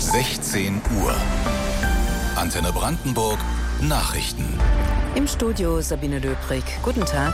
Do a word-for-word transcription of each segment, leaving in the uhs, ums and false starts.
sechzehn Uhr. Antenne Brandenburg Nachrichten. Im Studio Sabine Löbrig. Guten Tag.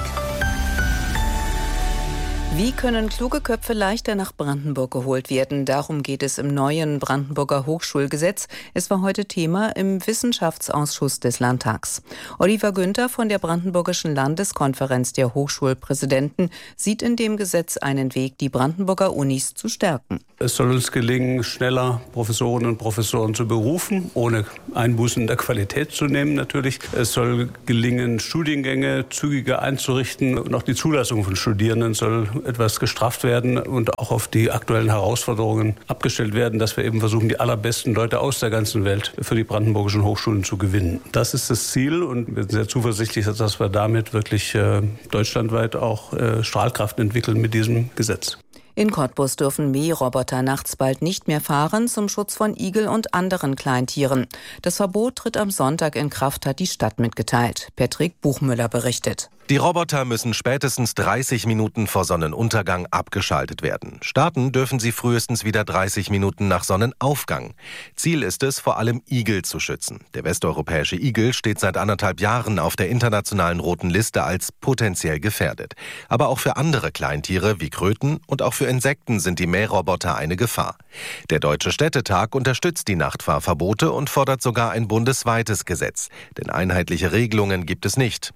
Wie können kluge Köpfe leichter nach Brandenburg geholt werden? Darum geht es im neuen Brandenburger Hochschulgesetz. Es war heute Thema im Wissenschaftsausschuss des Landtags. Oliver Günther von der Brandenburgischen Landeskonferenz der Hochschulpräsidenten sieht in dem Gesetz einen Weg, die Brandenburger Unis zu stärken. Es soll uns gelingen, schneller Professorinnen und Professoren zu berufen, ohne Einbußen in der Qualität zu nehmen natürlich. Es soll gelingen, Studiengänge zügiger einzurichten und auch die Zulassung von Studierenden soll etwas gestrafft werden und auch auf die aktuellen Herausforderungen abgestellt werden, dass wir eben versuchen, die allerbesten Leute aus der ganzen Welt für die brandenburgischen Hochschulen zu gewinnen. Das ist das Ziel und wir sind sehr zuversichtlich, dass wir damit wirklich äh, deutschlandweit auch äh, Strahlkraft entwickeln mit diesem Gesetz. In Cottbus dürfen Mähroboter nachts bald nicht mehr fahren zum Schutz von Igel und anderen Kleintieren. Das Verbot tritt am Sonntag in Kraft, hat die Stadt mitgeteilt. Patrick Buchmüller berichtet. Die Roboter müssen spätestens dreißig Minuten vor Sonnenuntergang abgeschaltet werden. Starten dürfen sie frühestens wieder dreißig Minuten nach Sonnenaufgang. Ziel ist es, vor allem Igel zu schützen. Der westeuropäische Igel steht seit anderthalb Jahren auf der internationalen roten Liste als potenziell gefährdet. Aber auch für andere Kleintiere wie Kröten und auch für Insekten sind die Mähroboter eine Gefahr. Der Deutsche Städtetag unterstützt die Nachtfahrverbote und fordert sogar ein bundesweites Gesetz. Denn einheitliche Regelungen gibt es nicht.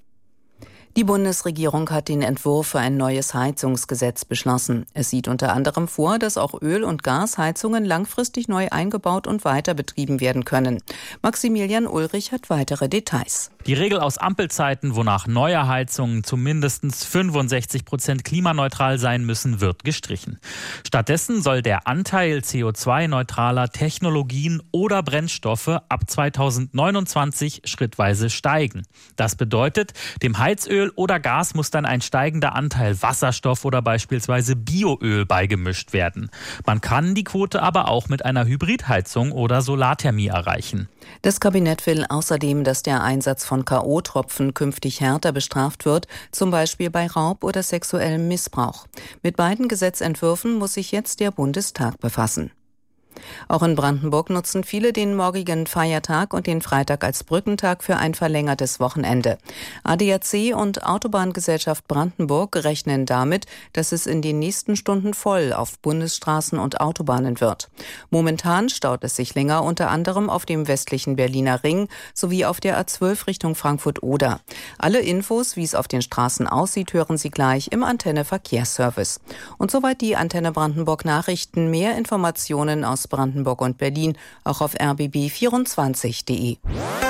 Die Bundesregierung hat den Entwurf für ein neues Heizungsgesetz beschlossen. Es sieht unter anderem vor, dass auch Öl- und Gasheizungen langfristig neu eingebaut und weiter betrieben werden können. Maximilian Ulrich hat weitere Details. Die Regel aus Ampelzeiten, wonach neue Heizungen zu mindestens fünfundsechzig Prozent klimaneutral sein müssen, wird gestrichen. Stattdessen soll der Anteil C O zwei neutraler Technologien oder Brennstoffe ab zweitausendneunundzwanzig schrittweise steigen. Das bedeutet, dem Heizöl oder Gas muss dann ein steigender Anteil Wasserstoff oder beispielsweise Bioöl beigemischt werden. Man kann die Quote aber auch mit einer Hybridheizung oder Solarthermie erreichen. Das Kabinett will außerdem, dass der Einsatz von K O-Tropfen künftig härter bestraft wird, zum Beispiel bei Raub oder sexuellem Missbrauch. Mit beiden Gesetzentwürfen muss sich jetzt der Bundestag befassen. Auch in Brandenburg nutzen viele den morgigen Feiertag und den Freitag als Brückentag für ein verlängertes Wochenende. A D A C und Autobahngesellschaft Brandenburg rechnen damit, dass es in den nächsten Stunden voll auf Bundesstraßen und Autobahnen wird. Momentan staut es sich länger, unter anderem auf dem westlichen Berliner Ring sowie auf der A zwölf Richtung Frankfurt-Oder. Alle Infos, wie es auf den Straßen aussieht, hören Sie gleich im Antenne Verkehrsservice. Und soweit die Antenne Brandenburg Nachrichten. Mehr Informationen aus Brandenburg und Berlin, auch auf r b b vierundzwanzig punkt de.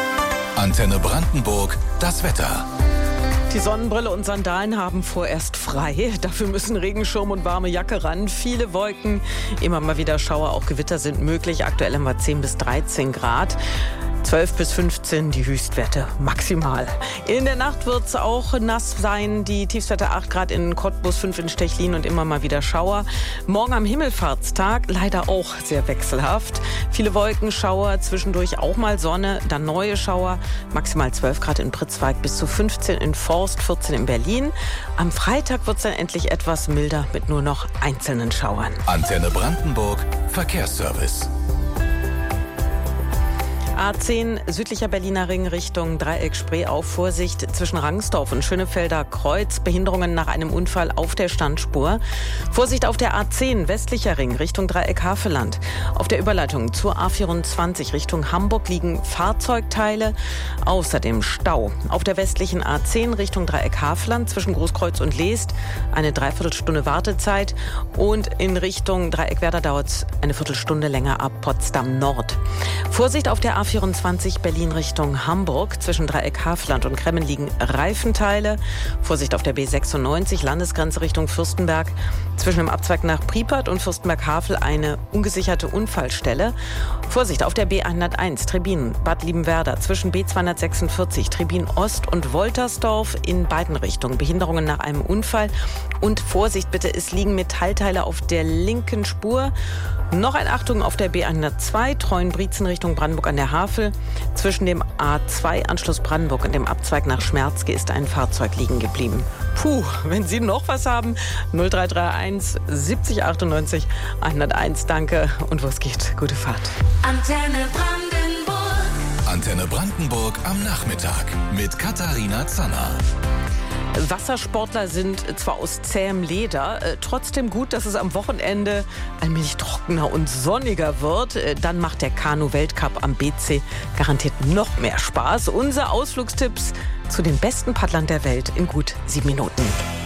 Antenne Brandenburg, das Wetter. Die Sonnenbrille und Sandalen haben vorerst frei. Dafür müssen Regenschirm und warme Jacke ran. Viele Wolken, immer mal wieder Schauer, auch Gewitter sind möglich. Aktuell haben wir zehn bis dreizehn Grad. zwölf bis fünfzehn die Höchstwerte maximal. In der Nacht wird es auch nass sein. Die Tiefstwerte acht Grad in Cottbus, fünf in Stechlin und immer mal wieder Schauer. Morgen am Himmelfahrtstag leider auch sehr wechselhaft. Viele Wolken, Schauer, zwischendurch auch mal Sonne, dann neue Schauer. Maximal zwölf Grad in Pritzwalk, bis zu fünfzehn in Forst, vierzehn in Berlin. Am Freitag wird es dann endlich etwas milder mit nur noch einzelnen Schauern. Antenne Brandenburg, Verkehrsservice. A zehn südlicher Berliner Ring Richtung Dreieck Spree auf. Vorsicht zwischen Rangsdorf und Schönefelder Kreuz. Behinderungen nach einem Unfall auf der Standspur. Vorsicht auf der A zehn westlicher Ring Richtung Dreieck Havelland. Auf der Überleitung zur A vierundzwanzig Richtung Hamburg liegen Fahrzeugteile. Außerdem Stau. Auf der westlichen A zehn Richtung Dreieck Havelland zwischen Großkreuz und Leest eine Dreiviertelstunde Wartezeit. Und in Richtung Dreieck Werder dauert es eine Viertelstunde länger ab Potsdam Nord. Vorsicht auf der A vierundzwanzig Berlin Richtung Hamburg. Zwischen Dreieck Havelland und Kremmen liegen Reifenteile. Vorsicht auf der B sechsundneunzig Landesgrenze Richtung Fürstenberg. Zwischen dem Abzweig nach Priepert und Fürstenberg-Havel eine ungesicherte Unfallstelle. Vorsicht auf der B hunderteins Trebin Bad Liebenwerda. Zwischen B zweihundertsechsundvierzig Trebin Ost und Woltersdorf in beiden Richtungen. Behinderungen nach einem Unfall. Und Vorsicht bitte, es liegen Metallteile auf der linken Spur. Noch ein Achtung auf der B hundertzwei Treuenbrietzen Richtung Brandenburg an der Havel. Zwischen dem A zwei Anschluss Brandenburg und dem Abzweig nach Schmerzke ist ein Fahrzeug liegen geblieben. Puh, wenn Sie noch was haben, null drei drei eins siebzig achtundneunzig hunderteins. Danke und wo es geht, gute Fahrt. Antenne Brandenburg. Antenne Brandenburg am Nachmittag mit Katharina Zanner. Wassersportler sind zwar aus zähem Leder, äh, trotzdem gut, dass es am Wochenende allmählich trockener und sonniger wird. Äh, dann macht der Kanu-Weltcup am B C garantiert noch mehr Spaß. Unsere Ausflugstipps zu den besten Paddlern der Welt in gut sieben Minuten.